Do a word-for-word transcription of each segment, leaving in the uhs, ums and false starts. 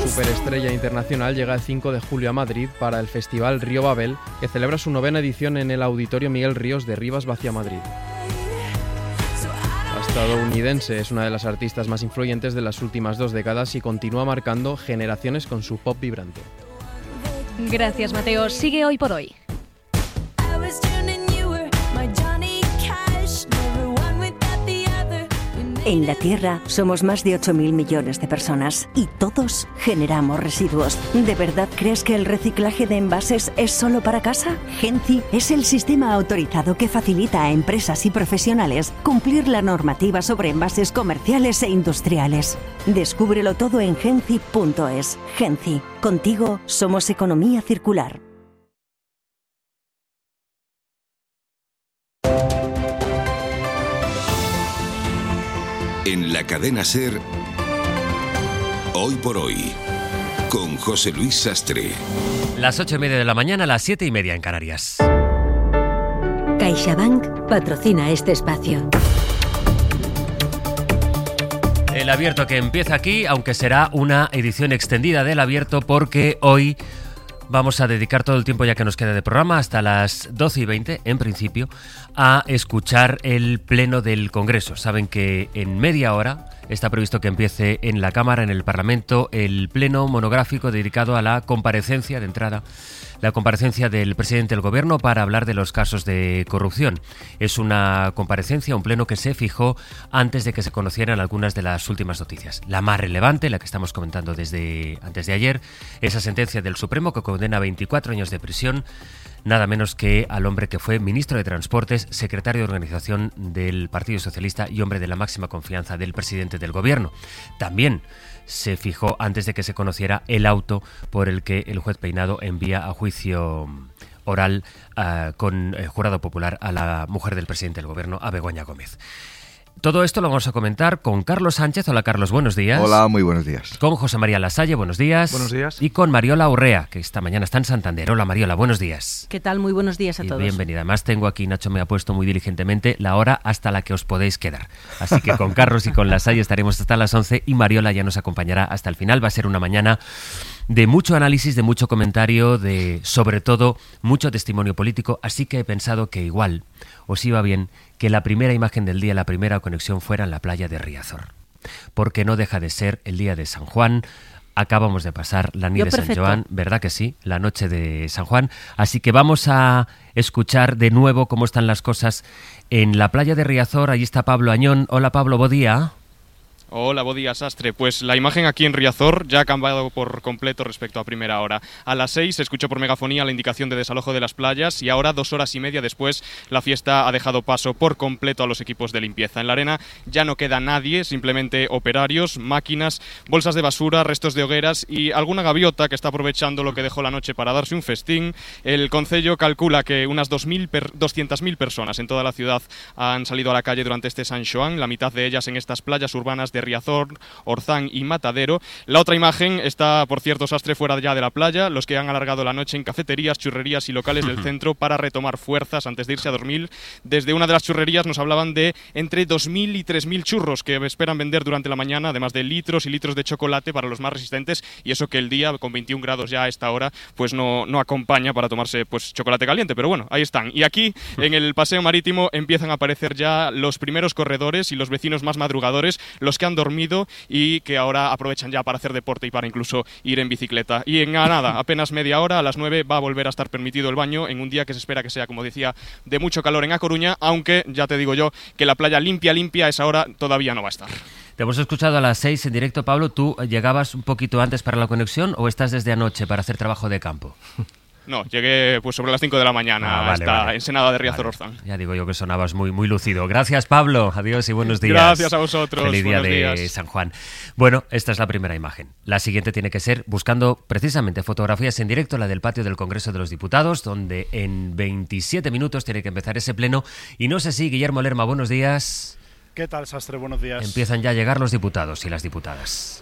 superestrella internacional llega el cinco de julio a Madrid para el Festival Río Babel, que celebra su novena edición en el Auditorio Miguel Ríos de Rivas Vacia Madrid. La estadounidense es una de las artistas más influyentes de las últimas dos décadas y continúa marcando generaciones con su pop vibrante. Gracias, Mateo. Sigue Hoy por Hoy. En la Tierra somos más de ocho mil millones de personas y todos generamos residuos. ¿De verdad crees que el reciclaje de envases es solo para casa? Genci es el sistema autorizado que facilita a empresas y profesionales cumplir la normativa sobre envases comerciales e industriales. Descúbrelo todo en genci punto es. Genci, contigo somos economía circular. En la cadena SER, Hoy por Hoy, con José Luis Sastre. Las ocho y media de la mañana, las siete y media en Canarias. CaixaBank patrocina este espacio. El abierto que empieza aquí, aunque será una edición extendida del abierto, porque hoy vamos a dedicar todo el tiempo ya que nos queda de programa, hasta las doce y veinte, en principio, a escuchar el pleno del Congreso. Saben que en media hora está previsto que empiece en la Cámara, en el Parlamento, el pleno monográfico dedicado a la comparecencia de entrada, la comparecencia del presidente del Gobierno para hablar de los casos de corrupción. Es una comparecencia, un pleno que se fijó antes de que se conocieran algunas de las últimas noticias. La más relevante, la que estamos comentando desde antes de ayer, esa sentencia del Supremo que condena a veinticuatro años de prisión, nada menos que al hombre que fue ministro de Transportes, secretario de Organización del Partido Socialista y hombre de la máxima confianza del presidente del Gobierno. También se fijó antes de que se conociera el auto por el que el juez Peinado envía a juicio oral uh, con el jurado popular a la mujer del presidente del Gobierno, a Begoña Gómez. Todo esto lo vamos a comentar con Carlos Sánchez. Hola, Carlos, buenos días. Hola, muy buenos días. Con José María Lasalle, buenos días. Buenos días. Y con Mariola Urrea, que esta mañana está en Santander. Hola, Mariola, buenos días. ¿Qué tal? Muy buenos días a y todos. Bienvenida. Además, tengo aquí, Nacho me ha puesto muy diligentemente la hora hasta la que os podéis quedar. Así que con Carlos y con Lasalle estaremos hasta las once y Mariola ya nos acompañará hasta el final. Va a ser una mañana de mucho análisis, de mucho comentario, de, sobre todo, mucho testimonio político. Así que he pensado que igual os iba bien que la primera imagen del día, la primera conexión fuera en la playa de Riazor, porque no deja de ser el día de San Juan. Acabamos de pasar la nit de San Joan, ¿verdad que sí? La noche de San Juan. Así que vamos a escuchar de nuevo cómo están las cosas en la playa de Riazor. Allí está Pablo Añón. Hola, Pablo, buen día. Hola, buen día, Sastre. Pues la imagen aquí en Riazor ya ha cambiado por completo respecto a primera hora. A las seis se escuchó por megafonía la indicación de desalojo de las playas y ahora, dos horas y media después, la fiesta ha dejado paso por completo a los equipos de limpieza. En la arena ya no queda nadie, simplemente operarios, máquinas, bolsas de basura, restos de hogueras y alguna gaviota que está aprovechando lo que dejó la noche para darse un festín. El concello calcula que unas doscientas mil personas en toda la ciudad han salido a la calle durante este San Xoán, la mitad de ellas en estas playas urbanas de Riazor, Orzán y Matadero. La otra imagen está, por cierto, Sastre, fuera ya de la playa, los que han alargado la noche en cafeterías, churrerías y locales del centro para retomar fuerzas antes de irse a dormir. Desde una de las churrerías nos hablaban de entre dos mil y tres mil churros que esperan vender durante la mañana, además de litros y litros de chocolate para los más resistentes, y eso que el día, con veintiún grados ya a esta hora, pues no, no acompaña para tomarse pues chocolate caliente, pero bueno, ahí están. Y aquí, en el paseo marítimo, empiezan a aparecer ya los primeros corredores y los vecinos más madrugadores, los que han dormido y que ahora aprovechan ya para hacer deporte y para incluso ir en bicicleta. Y en nada, apenas media hora, a las nueve va a volver a estar permitido el baño en un día que se espera que sea, como decía, de mucho calor en A Coruña, aunque ya te digo yo que la playa limpia, limpia a esa hora todavía no va a estar. Te hemos escuchado a las seis en directo, Pablo. ¿Tú llegabas un poquito antes para la conexión o estás desde anoche para hacer trabajo de campo? No, llegué pues sobre las cinco de la mañana ah, vale, hasta vale. Ensenada de Riazor, vale. Orzán. Ya digo yo que sonabas muy, muy lúcido. Gracias, Pablo. Adiós y buenos días. Gracias a vosotros. Feliz día buenos de días. San Juan. Bueno, esta es la primera imagen. La siguiente tiene que ser buscando precisamente fotografías en directo, la del patio del Congreso de los Diputados, donde en veintisiete minutos tiene que empezar ese pleno. Y no sé si, Guillermo Lerma, buenos días. ¿Qué tal, Sastre? Buenos días. Empiezan ya a llegar los diputados y las diputadas.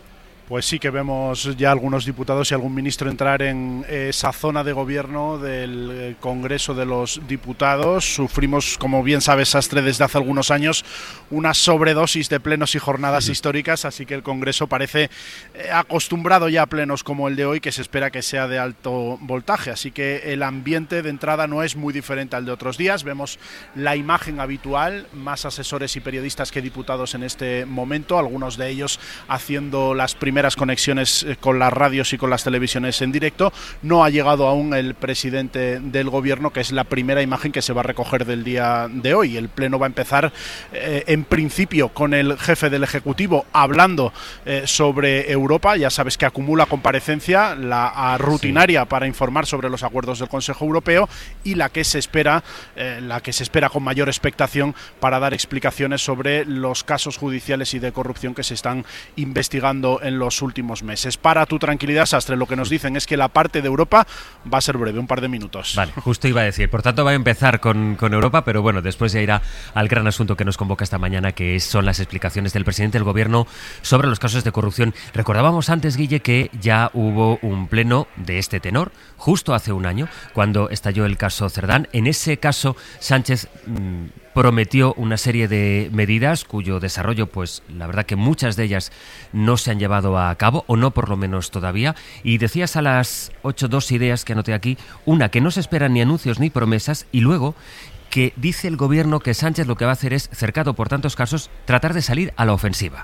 Pues sí que vemos ya algunos diputados y algún ministro entrar en esa zona de gobierno del Congreso de los Diputados. Sufrimos, como bien sabes, Astre, desde hace algunos años una sobredosis de plenos y jornadas sí. históricas, así que el Congreso parece acostumbrado ya a plenos como el de hoy, que se espera que sea de alto voltaje. Así que el ambiente de entrada no es muy diferente al de otros días. Vemos la imagen habitual, más asesores y periodistas que diputados en este momento, algunos de ellos haciendo las primeras conexiones con las radios y con las televisiones en directo. No ha llegado aún el presidente del gobierno, que es la primera imagen que se va a recoger del día de hoy. El pleno va a empezar eh, en principio con el jefe del Ejecutivo hablando eh, sobre Europa. Ya sabes que acumula comparecencia, la rutinaria sí. para informar sobre los acuerdos del Consejo Europeo, y la que se espera, eh, la que se espera con mayor expectación para dar explicaciones sobre los casos judiciales y de corrupción que se están investigando en los últimos meses. Para tu tranquilidad, Sastre, lo que nos dicen es que la parte de Europa va a ser breve, un par de minutos. Vale, justo iba a decir, por tanto va a empezar con, con Europa, pero bueno, después ya irá al gran asunto que nos convoca esta mañana, que son las explicaciones del presidente del gobierno sobre los casos de corrupción. Recordábamos antes, Guille, que ya hubo un pleno de este tenor, justo hace un año, cuando estalló el caso Cerdán. En ese caso, Sánchez mmm, prometió una serie de medidas cuyo desarrollo, pues la verdad que muchas de ellas no se han llevado a cabo, o no por lo menos todavía, y decías a las ocho dos ideas que anoté aquí, una que no se esperan ni anuncios ni promesas, y luego que dice el gobierno que Sánchez lo que va a hacer es, cercado por tantos casos, tratar de salir a la ofensiva.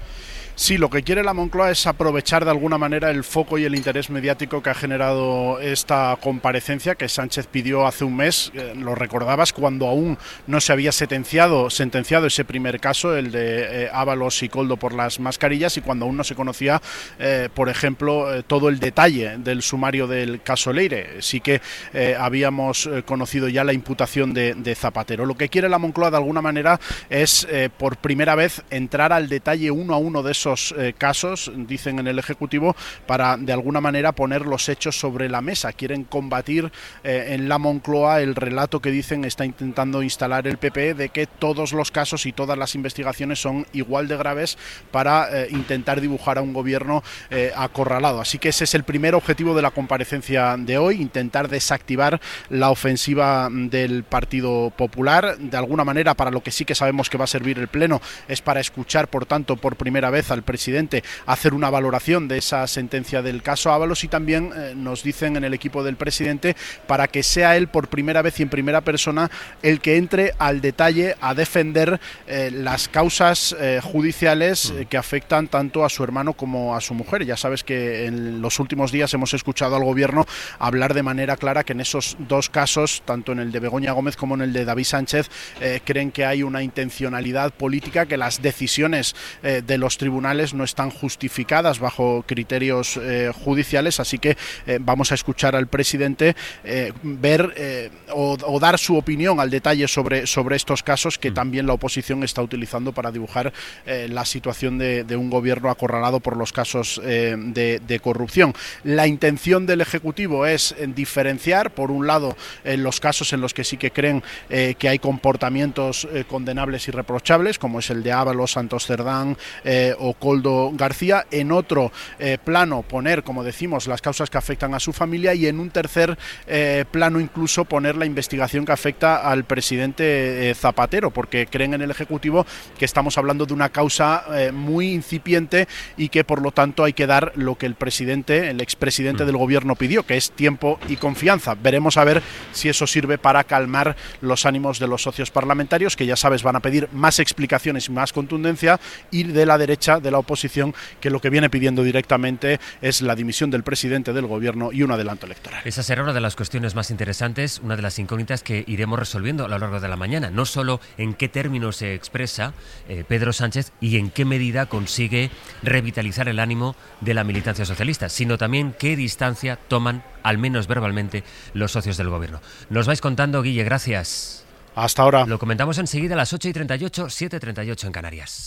Sí, lo que quiere la Moncloa es aprovechar de alguna manera el foco y el interés mediático que ha generado esta comparecencia que Sánchez pidió hace un mes. Eh, lo recordabas, cuando aún no se había sentenciado, sentenciado ese primer caso, el de eh, Ábalos y Koldo por las mascarillas, y cuando aún no se conocía, eh, por ejemplo, eh, todo el detalle del sumario del caso Leire. Sí que eh, habíamos eh, conocido ya la imputación de, de Zapatero. Lo que quiere la Moncloa de alguna manera es, eh, por primera vez, entrar al detalle uno a uno de esos Eh, casos, dicen en el Ejecutivo, para de alguna manera poner los hechos sobre la mesa. Quieren combatir eh, en la Moncloa el relato que dicen está intentando instalar el P P de que todos los casos y todas las investigaciones son igual de graves, para eh, intentar dibujar a un gobierno eh, acorralado. Así que ese es el primer objetivo de la comparecencia de hoy, intentar desactivar la ofensiva del Partido Popular. De alguna manera, para lo que sí que sabemos que va a servir el Pleno es para escuchar, por tanto, por primera vez al presidente hacer una valoración de esa sentencia del caso Ábalos, y también eh, nos dicen en el equipo del presidente para que sea él por primera vez y en primera persona el que entre al detalle a defender eh, las causas eh, judiciales eh, que afectan tanto a su hermano como a su mujer. Ya sabes que en los últimos días hemos escuchado al gobierno hablar de manera clara que en esos dos casos, tanto en el de Begoña Gómez como en el de David Sánchez, eh, creen que hay una intencionalidad política, que las decisiones eh, de los tribunales no están justificadas bajo criterios eh, judiciales. Así que eh, vamos a escuchar al presidente eh, ver eh, o, o dar su opinión al detalle sobre, sobre estos casos que también la oposición está utilizando para dibujar eh, la situación de, de un gobierno acorralado por los casos eh, de, de corrupción. La intención del Ejecutivo es eh, diferenciar, por un lado, en eh, los casos en los que sí que creen eh, que hay comportamientos eh, condenables y reprochables, como es el de Ábalos, Santos Cerdán eh, o Koldo García; en otro eh, plano poner, como decimos, las causas que afectan a su familia; y en un tercer eh, plano incluso poner la investigación que afecta al presidente eh, Zapatero, porque creen en el Ejecutivo que estamos hablando de una causa eh, muy incipiente y que por lo tanto hay que dar lo que el presidente, el expresidente del gobierno pidió, que es tiempo y confianza. Veremos a ver si eso sirve para calmar los ánimos de los socios parlamentarios, que ya sabes van a pedir más explicaciones y más contundencia, y de la derecha, de la oposición, que lo que viene pidiendo directamente es la dimisión del presidente del gobierno y un adelanto electoral. Esa será una de las cuestiones más interesantes, una de las incógnitas que iremos resolviendo a lo largo de la mañana. No solo en qué términos se expresa eh, Pedro Sánchez y en qué medida consigue revitalizar el ánimo de la militancia socialista, sino también qué distancia toman, al menos verbalmente, los socios del gobierno. Nos vais contando, Guille, gracias. Hasta ahora. Lo comentamos enseguida a las ocho y treinta y ocho, siete y treinta y ocho en Canarias.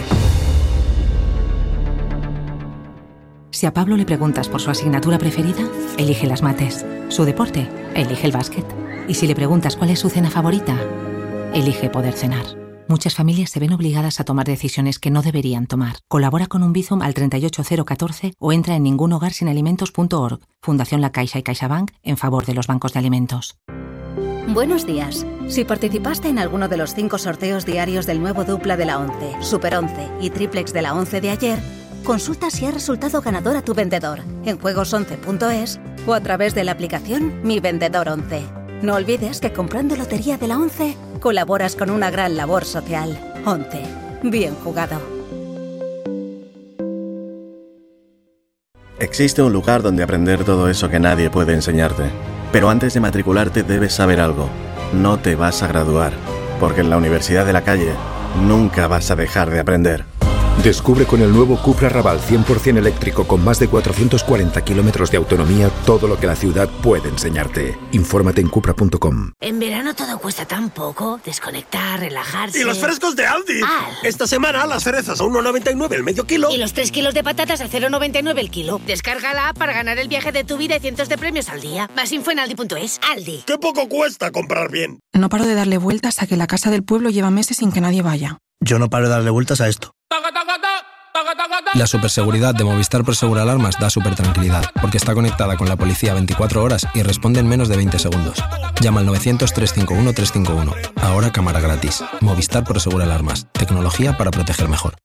Si a Pablo le preguntas por su asignatura preferida, elige las mates. Su deporte, elige el básquet. Y si le preguntas cuál es su cena favorita, elige poder cenar. Muchas familias se ven obligadas a tomar decisiones que no deberían tomar. Colabora con un Bizum al treinta y ocho cero uno cuatro o entra en ningunhogarsinalimentos punto org. Fundación La Caixa y CaixaBank en favor de los bancos de alimentos. Buenos días. Si participaste en alguno de los cinco sorteos diarios del nuevo Dupla de la once, Super once y Triplex de la once de ayer, consulta si ha resultado ganador a tu vendedor en juegos once punto es o a través de la aplicación Mi Vendedor once. No olvides que comprando Lotería de la once colaboras con una gran labor social. once. Bien jugado. Existe un lugar donde aprender todo eso que nadie puede enseñarte. Pero antes de matricularte debes saber algo. No te vas a graduar, porque en la Universidad de la Calle nunca vas a dejar de aprender. Descubre con el nuevo Cupra Raval cien por ciento eléctrico con más de cuatrocientos cuarenta kilómetros de autonomía todo lo que la ciudad puede enseñarte. Infórmate en cupra punto com. En verano todo cuesta tan poco. Desconectar, relajarse... ¡Y los frescos de Aldi! Al. Esta semana las cerezas a uno noventa y nueve el medio kilo. Y los tres kilos de patatas a cero noventa y nueve el kilo. Descarga la app para ganar el viaje de tu vida y cientos de premios al día. Más info en aldi punto es. Aldi. ¡Qué poco cuesta comprar bien! No paro de darle vueltas a que la casa del pueblo lleva meses sin que nadie vaya. Yo no paro de darle vueltas a esto. La superseguridad de Movistar Prosegur Alarmas da super tranquilidad, porque está conectada con la policía veinticuatro horas y responde en menos de veinte segundos. Llama al novecientos, trescientos cincuenta y uno, trescientos cincuenta y uno. Ahora cámara gratis. Movistar Prosegur Alarmas. Tecnología para proteger mejor.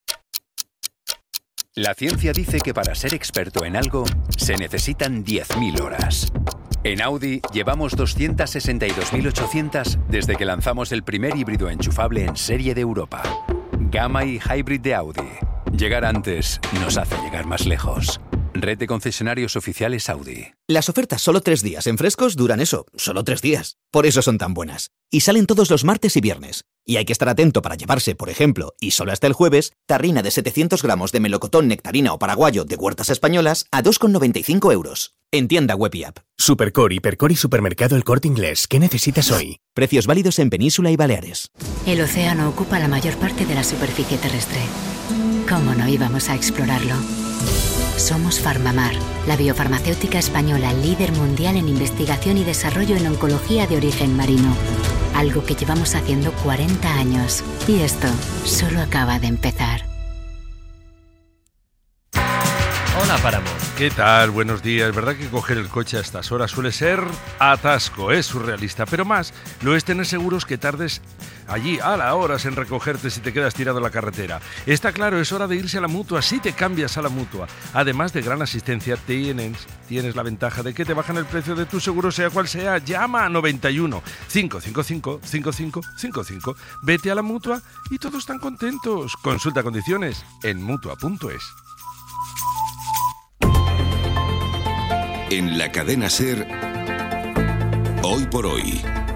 La ciencia dice que para ser experto en algo se necesitan diez mil horas. En Audi llevamos doscientas sesenta y dos mil ochocientas desde que lanzamos el primer híbrido enchufable en serie de Europa. Gamma y Hybrid de Audi. Llegar antes nos hace llegar más lejos. Red de concesionarios oficiales Audi. Las ofertas solo tres días en Frescos duran eso, solo tres días. Por eso son tan buenas. Y salen todos los martes y viernes. Y hay que estar atento para llevarse, por ejemplo, y solo hasta el jueves, tarrina de setecientos gramos de melocotón, nectarina o paraguayo de Huertas Españolas a dos con noventa y cinco euros. En tienda web y app. Supercore, Hipercore y Supermercado El Corte Inglés. ¿Qué necesitas hoy? Precios válidos en Península y Baleares. El océano ocupa la mayor parte de la superficie terrestre. ¿Cómo no íbamos a explorarlo? Somos Farmamar, la biofarmacéutica española líder mundial en investigación y desarrollo en oncología de origen marino. Algo que llevamos haciendo cuarenta años. Y esto solo acaba de empezar. Hola, Páramo. ¿Qué tal? Buenos días. ¿Verdad que coger el coche a estas horas suele ser atasco? Es surrealista, pero más lo es tener seguros que tardes allí a la horas en recogerte si te quedas tirado en la carretera. Está claro, es hora de irse a la Mutua si te cambias a la Mutua. Además de gran asistencia, tienes, tienes la ventaja de que te bajan el precio de tu seguro, sea cual sea. Llama a noventa y uno, cinco cinco cinco, cinco cinco cinco cinco. Vete a la Mutua y todos están contentos. Consulta condiciones en mutua punto es. En la cadena SER, Hoy por Hoy.